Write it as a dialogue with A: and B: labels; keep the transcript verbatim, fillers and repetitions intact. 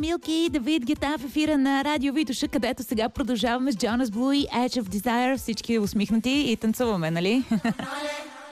A: Милки и Давид Гета в ефира на Радио Витоша, където сега продължаваме с Jonas Blue и Edge of Desire. Всички усмихнати и танцуваме, нали?